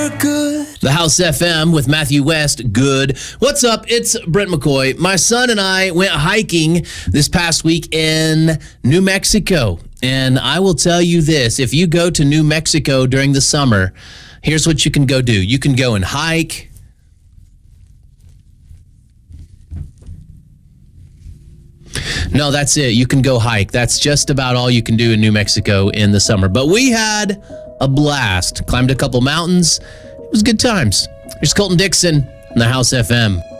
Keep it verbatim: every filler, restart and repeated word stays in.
The House F M with Matthew West. Good. What's up? It's Brent McCoy. My son and I went hiking this past week in New Mexico. And I will tell you this, if you go to New Mexico during the summer, here's what you can go do. You can go and hike. No, that's it. You can go hike. That's just about all you can do in New Mexico in the summer. But we had a blast. Climbed a couple mountains. It was good times. Here's Colton Dixon on the House F M.